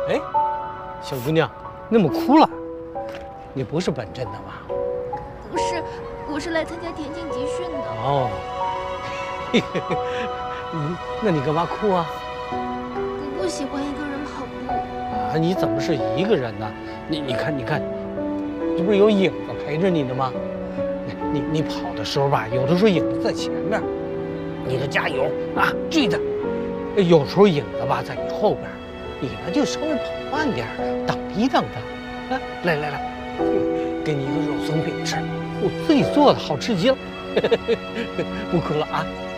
哎，小姑娘，那么哭了？你不是本镇的吧？ 不是，我是来参加田径集训的。 哦，那你干嘛哭啊？ 我不喜欢一个人跑步。 啊，你怎么是一个人呢？你看，这不是有影子陪着你呢吗？你跑的时候吧，有的时候影子在前面，你得加油啊，追他。有时候影子吧在你后边，你呢就稍微跑慢点，等一等他。啊，来，给你一个肉松饼吃，我自己做的，好吃极了。不哭了啊。